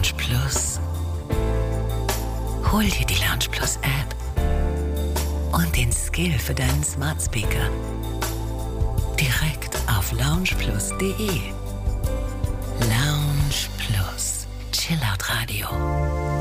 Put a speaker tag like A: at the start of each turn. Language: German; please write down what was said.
A: Lounge Plus. Hol dir die Lounge Plus App und den Skill für deinen Smart Speaker direkt auf loungeplus.de. Lounge Plus. Chillout Radio.